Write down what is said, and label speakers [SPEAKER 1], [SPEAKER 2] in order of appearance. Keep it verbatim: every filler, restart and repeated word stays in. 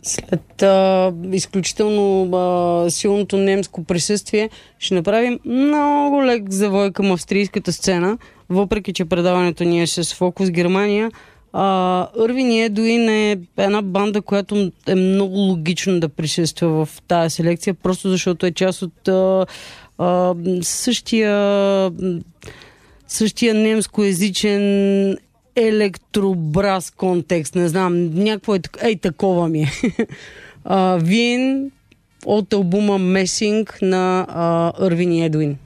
[SPEAKER 1] След а, изключително а, силното немско присъствие ще направим много лек завой към австрийската сцена, въпреки че предаването ни е с фокус Германия. Ирвин и Едуин е една банда, която е много логично да присъства в тази селекция, просто защото е част от а, а, същия, същия немскоязичен електробраз контекст. Не знам, някакво е, ей, такова ми е. Вин от албума Месинг на Ирвин и Едуин.